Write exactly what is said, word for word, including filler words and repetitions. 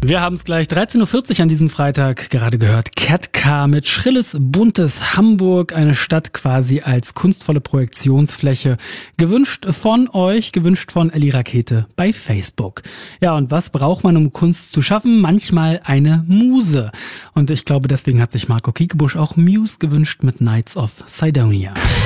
Wir haben es gleich dreizehn Uhr vierzig an diesem Freitag gerade gehört. Ketka mit Schrilles, buntes Hamburg, eine Stadt quasi als kunstvolle Projektionsfläche. Gewünscht von euch, gewünscht von Elli Rakete bei Facebook. Ja, und was braucht man, um Kunst zu schaffen? Manchmal eine Muse. Und ich glaube, deswegen hat sich Marco Kiekebusch auch Muse gewünscht mit Knights of Sidonia.